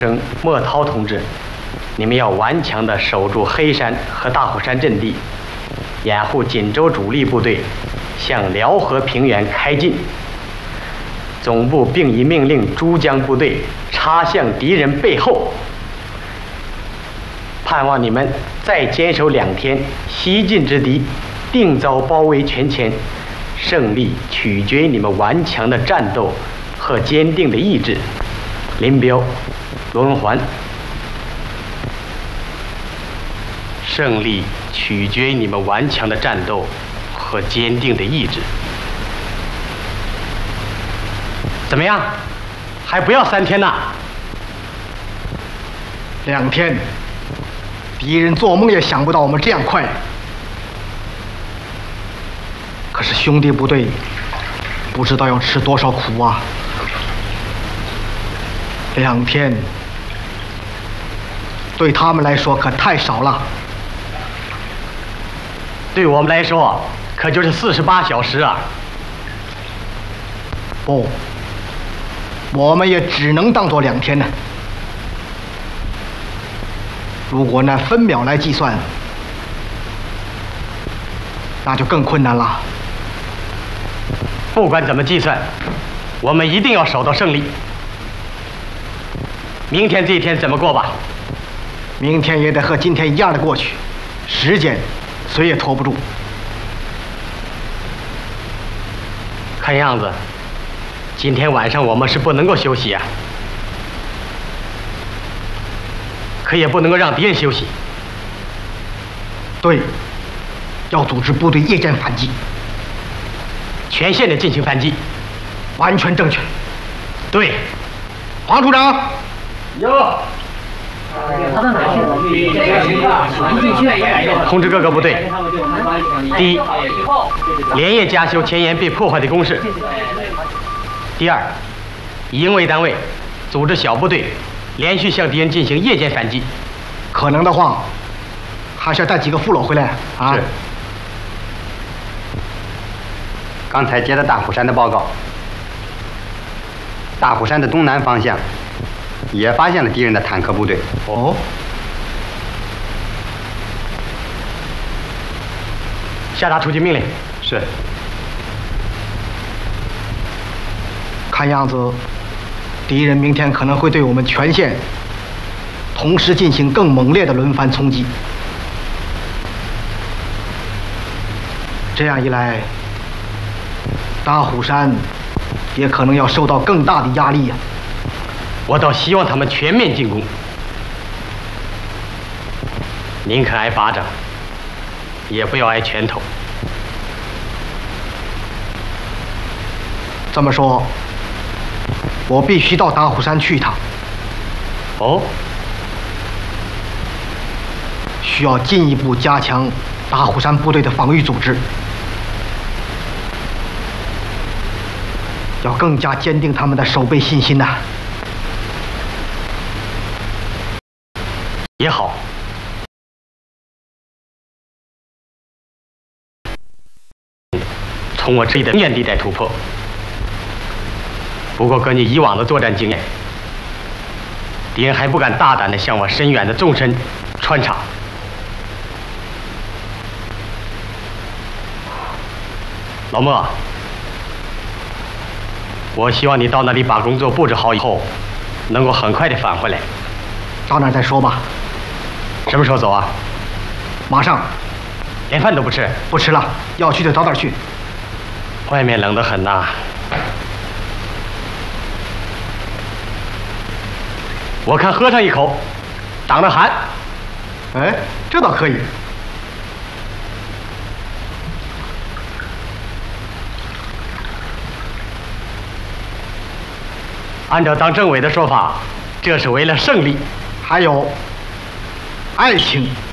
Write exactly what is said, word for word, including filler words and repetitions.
生莫涛同志，你们要顽强地守住黑山和大虎山阵地，掩护锦州主力部队向辽河平原开进。总部并已命令珠江部队插向敌人背后，盼望你们再坚守两天，西进之敌定遭包围全歼。胜利取决于你们顽强的战斗和坚定的意志。林彪。 罗文环，胜利取决于你们顽强的战斗和坚定的意志。怎么样？还不要三天呐？ 两天，敌人做梦也想不到我们这样快。可是兄弟部队不知道要吃多少苦啊！两天。 对他们来说可太少了， 对我们来说可就是四十八小时啊！ 不，我们也只能当做两天呢。如果拿分秒来计算，那就更困难了。 不管怎么计算，我们一定要守到胜利。明天这一天怎么过吧？ 明天也得和今天一样的过去，时间谁也拖不住。 看样子，今天晚上我们是不能够休息啊，可也不能够让敌人休息。 对，要组织部队夜间反击， 全线的进行反击， 完全正确。 对， 黄处长， 有。 通知各个部队：第一，连夜加修前沿被破坏的工事；第二，以营为单位，组织小部队连续向敌人进行夜间反击。 可能的话，还是要带几个副篓回来啊。 是。刚才接到大虎山的报告，大虎山的东南方向。 也发现了敌人的坦克部队。 哦， 下达出击命令。 是。 看样子，敌人明天可能会对我们全线同时进行更猛烈的轮番冲击。这样一来，大虎山也可能要受到更大的压力呀、啊。 我倒希望他们全面进攻，宁可挨巴掌，也不要挨拳头。 这么说，我必须到大虎山去一趟。 哦， 需要进一步加强大虎山部队的防御组织，要更加坚定他们的守备信心呐、啊。 也好，从我这里的边地带突破。不过，根据以往的作战经验，敌人还不敢大胆地向我深远的纵深穿插。老莫，我希望你到那里把工作布置好以后，能够很快地返回来。 到那儿再说吧。 什么时候走啊？ 马上。 连饭都不吃？ 不吃了，要去就早点去。 外面冷得很呐。我看喝上一口，挡着寒。 哎，这倒可以。 按照当政委的说法，这是为了胜利。 还有。 爱情